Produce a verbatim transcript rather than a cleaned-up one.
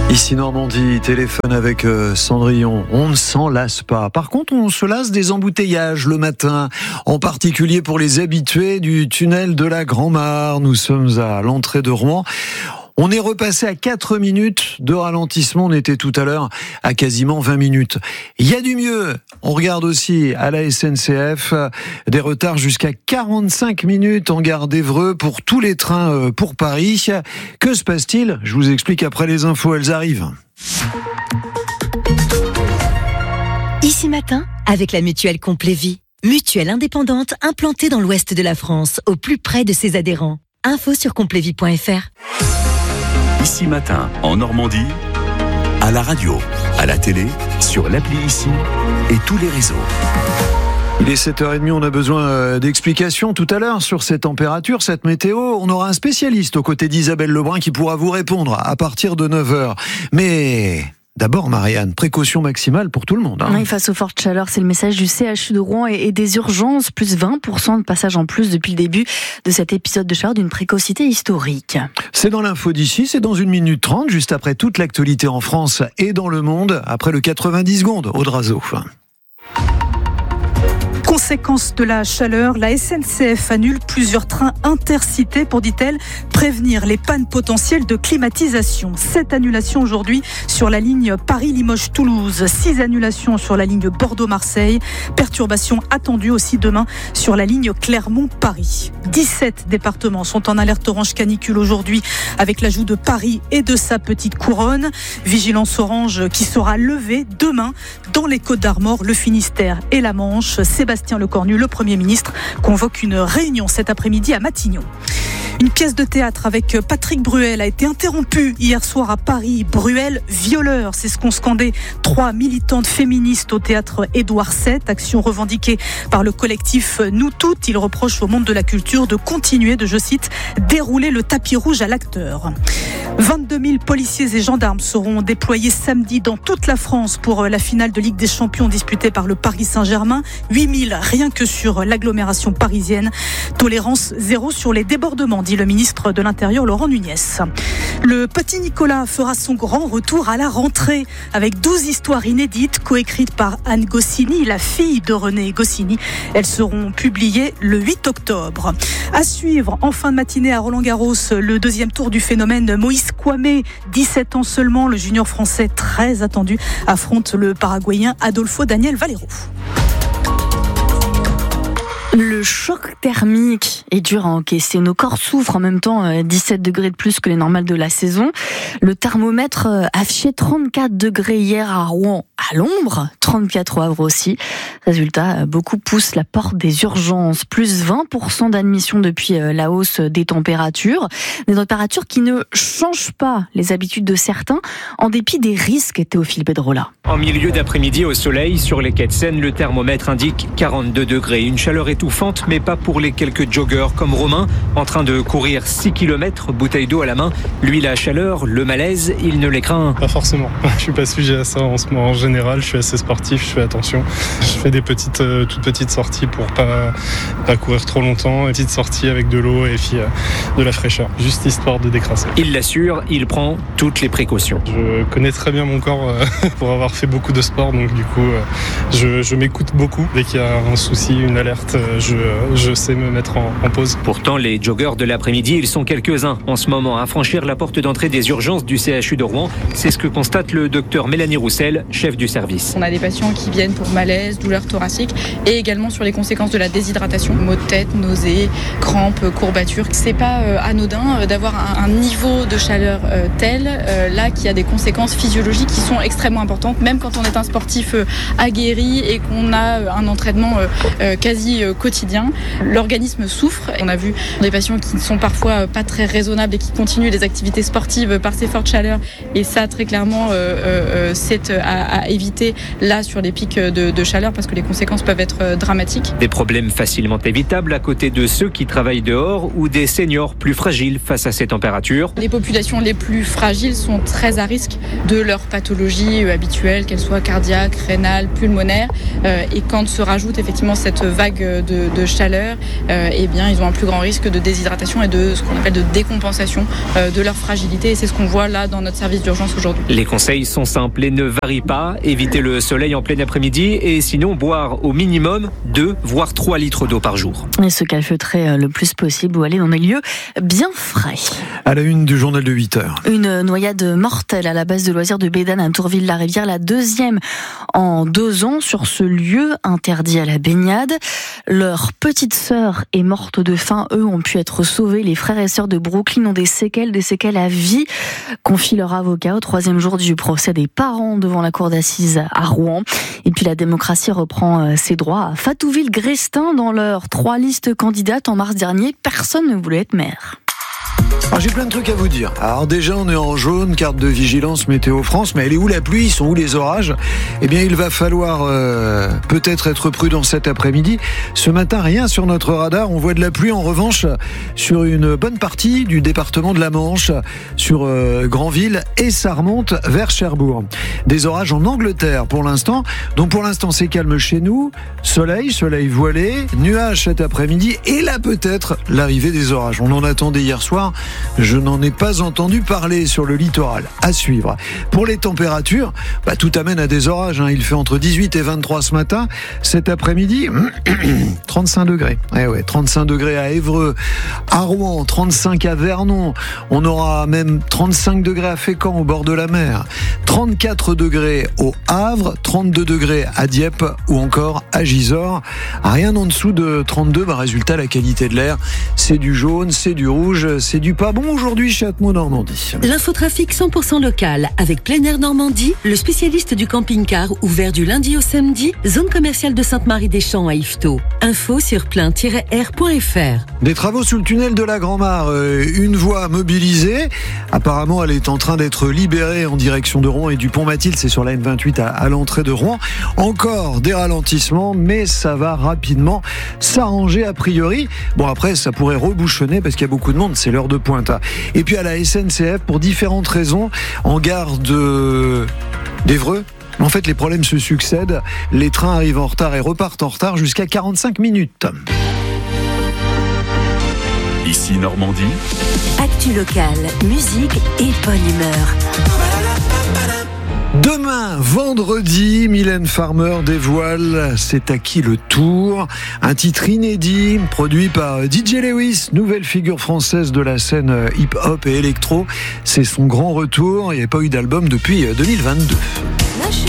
Ici Normandie, téléphone avec euh, Cendrillon. On ne s'en lasse pas. Par contre, on se lasse des embouteillages le matin, en particulier pour les habitués du tunnel de la Grand-Mare. Nous sommes à l'entrée de Rouen. On est repassé à quatre minutes de ralentissement. On était tout à l'heure à quasiment vingt minutes. Il y a du mieux. On regarde aussi à la S N C F des retards jusqu'à quarante-cinq minutes en gare d'Évreux pour tous les trains pour Paris. Que se passe-t-il ? Je vous explique après les infos. Elles arrivent. Ici Matin, avec la mutuelle Complet Vie. Mutuelle indépendante implantée dans l'ouest de la France, au plus près de ses adhérents. Info sur complet vie point f r. Ici Matin, en Normandie, à la radio, à la télé, sur l'appli Ici et tous les réseaux. Il est sept heures trente, on a besoin d'explications tout à l'heure sur ces températures, cette météo. On aura un spécialiste aux côtés d'Isabelle Lebrun qui pourra vous répondre à partir de neuf heures. Mais d'abord, Marianne, précaution maximale pour tout le monde. Hein. Oui, face aux fortes chaleurs, c'est le message du C H U de Rouen et des urgences. Plus vingt pour cent de passages en plus depuis le début de cet épisode de chaleur d'une précocité historique. C'est dans l'info d'ici, c'est dans une minute trente, juste après toute l'actualité en France et dans le monde, après le quatre-vingt-dix secondes, Aude Razo. Conséquence de la chaleur, la S N C F annule plusieurs trains intercités pour, dit-elle, prévenir les pannes potentielles de climatisation. Sept annulations aujourd'hui sur la ligne Paris-Limoges-Toulouse, six annulations sur la ligne Bordeaux-Marseille, perturbations attendues aussi demain sur la ligne Clermont-Paris. dix-sept départements sont en alerte orange canicule aujourd'hui avec l'ajout de Paris et de sa petite couronne. Vigilance orange qui sera levée demain dans les Côtes-d'Armor, le Finistère et la Manche. Sébastien Lecornu, le Premier ministre, convoque une réunion cet après-midi à Matignon. Une pièce de théâtre avec Patrick Bruel a été interrompue hier soir à Paris. Bruel, violeur, c'est ce qu'ont scandé trois militantes féministes au théâtre Édouard sept, action revendiquée par le collectif Nous Toutes. Il reproche au monde de la culture de continuer de, je cite, dérouler le tapis rouge à l'acteur. vingt-deux mille policiers et gendarmes seront déployés samedi dans toute la France pour la finale de Ligue des Champions disputée par le Paris Saint-Germain. huit mille rien que sur l'agglomération parisienne. Tolérance zéro sur les débordements, dit le ministre de l'Intérieur Laurent Nunez. Le petit Nicolas fera son grand retour à la rentrée avec douze histoires inédites coécrites par Anne Goscinny, la fille de René Goscinny. Elles seront publiées le huit octobre. À suivre en fin de matinée à Roland-Garros, le deuxième tour du phénomène Moïse Kouamé, dix-sept ans seulement, le junior français très attendu affronte le Paraguayen Adolfo Daniel Valero. Le choc thermique est dur à encaisser. Nos corps souffrent en même temps, dix-sept degrés de plus que les normales de la saison. Le thermomètre affichait trente-quatre degrés hier à Rouen, à l'ombre, trente-quatre au Havre aussi. Résultat, beaucoup poussent la porte des urgences. Plus vingt pour cent d'admission depuis la hausse des températures. Des températures qui ne changent pas les habitudes de certains, en dépit des risques, Théophile Pedrola. En milieu d'après-midi au soleil, sur les quais de Seine, le thermomètre indique quarante-deux degrés. Une chaleur étouffante, mais pas pour les quelques joggeurs comme Romain, en train de courir six kilomètres, bouteille d'eau à la main. Lui, la chaleur, le malaise, il ne les craint. Pas forcément. Je suis pas sujet à ça en, en général. Je suis assez sportif, je fais attention. Je fais des petites, euh, toutes petites sorties pour pas, pas courir trop longtemps. Une petite sortie avec de l'eau et puis euh, de la fraîcheur, juste histoire de décrasser. Il l'assure, il prend toutes les précautions. Je connais très bien mon corps euh, pour avoir fait beaucoup de sport, donc du coup, euh, je, je m'écoute beaucoup. Dès qu'il y a un souci, une alerte, je, je sais me mettre en, en pause. Pourtant, les joggeurs de l'après-midi, ils sont quelques-uns en ce moment à franchir la porte d'entrée des urgences du C H U de Rouen. C'est ce que constate le docteur Mélanie Roussel, chef du service. On a des patients qui viennent pour malaise, douleurs thoraciques et également sur les conséquences de la déshydratation, maux de tête, nausées, crampes, courbatures. C'est pas euh, anodin euh, d'avoir un, un niveau de chaleur euh, tel euh, là qui a des conséquences physiologiques qui sont extrêmement importantes, même quand on est un sportif euh, aguerri et qu'on a euh, un entraînement euh, euh, quasi euh, quotidien. L'organisme souffre. On a vu des patients qui ne sont parfois pas très raisonnables et qui continuent des activités sportives par ces fortes chaleurs. Et ça, très clairement, euh, euh, c'est à, à éviter là sur les pics de, de chaleur parce que les conséquences peuvent être dramatiques. Des problèmes facilement évitables à côté de ceux qui travaillent dehors ou des seniors plus fragiles face à ces températures. Les populations les plus fragiles sont très à risque de leurs pathologies habituelles, qu'elles soient cardiaques, rénales, pulmonaires. Euh, et quand se rajoute effectivement cette vague de, de chaleur, euh, eh bien, ils ont un plus grand risque de déshydratation et de ce qu'on appelle de décompensation euh, de leur fragilité. Et c'est ce qu'on voit là dans notre service d'urgence aujourd'hui. Les conseils sont simples et ne varient pas. Éviter le soleil en plein après-midi et sinon boire au minimum deux voire trois litres d'eau par jour. Et se calfeutrer le plus possible ou aller dans des lieux bien frais. À la une du journal de huit heures. Une noyade mortelle à la base de loisirs de Bédane à Tourville-la-Rivière, la deuxième en deux ans sur ce lieu interdit à la baignade. Leur petite sœur est morte de faim. Eux ont pu être sauvés. Les frères et sœurs de Brooklyn ont des séquelles, des séquelles à vie. Confie leur avocat au troisième jour du procès des parents devant la cour d'assises à Rouen. Et puis la démocratie reprend ses droits à Fatouville-Grestin dans leurs trois listes candidates en mars dernier. Personne ne voulait être maire. Alors j'ai plein de trucs à vous dire. Alors déjà on est en jaune, carte de vigilance Météo France, mais elle est où la pluie, ils sont où les orages? Eh bien il va falloir euh, peut-être être prudent cet après-midi. Ce matin rien sur notre radar, on voit de la pluie en revanche sur une bonne partie du département de la Manche, sur euh, Granville et ça remonte vers Cherbourg. Des orages en Angleterre pour l'instant, donc pour l'instant c'est calme chez nous, soleil, soleil voilé, nuages cet après-midi et là peut-être l'arrivée des orages. On en attendait hier soir. Je n'en ai pas entendu parler sur le littoral. À suivre. Pour les températures, bah, tout amène à des orages. Hein. Il fait entre dix-huit et vingt-trois ce matin. Cet après-midi, trente-cinq degrés. Eh ouais, trente-cinq degrés à Évreux, à Rouen, trente-cinq à Vernon. On aura même trente-cinq degrés à Fécamp, au bord de la mer. trente-quatre degrés au Havre, trente-deux degrés à Dieppe ou encore à Gisors. Rien en dessous de trente-deux. Bah, résultat, la qualité de l'air, c'est du jaune, c'est du rouge, c'est du pas bon aujourd'hui chez Atmo Normandie. L'infotrafic cent pour cent local avec Plein Air Normandie, le spécialiste du camping-car ouvert du lundi au samedi, zone commerciale de Sainte-Marie-des-Champs à Yvetot. Info sur plein tiret air point f r. Des travaux sous le tunnel de la Grand-Mare, euh, une voie mobilisée. Apparemment, elle est en train d'être libérée en direction de Rouen et du Pont-Mathilde, c'est sur la N vingt-huit à, à l'entrée de Rouen. Encore des ralentissements, mais ça va rapidement s'arranger a priori. Bon après, ça pourrait rebouchonner parce qu'il y a beaucoup de monde, c'est l'heure de pointe. Et puis à la S N C F, pour différentes raisons, en gare de d'Évreux, en fait les problèmes se succèdent, les trains arrivent en retard et repartent en retard jusqu'à quarante-cinq minutes. Ici Normandie. Actu locale, musique et bonne humeur. Demain, vendredi, Mylène Farmer dévoile C'est à qui le tour, un titre inédit produit par D J Lewis, nouvelle figure française de la scène hip-hop et électro. C'est son grand retour, il n'y avait pas eu d'album depuis deux mille vingt-deux.